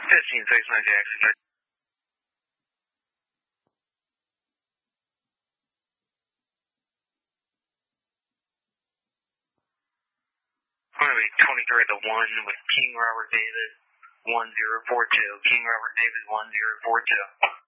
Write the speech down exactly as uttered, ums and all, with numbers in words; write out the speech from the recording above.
fifteen six nine Jackson. I'm going to be twenty-three to one with King Robert David one zero four two. King Robert David one zero four two.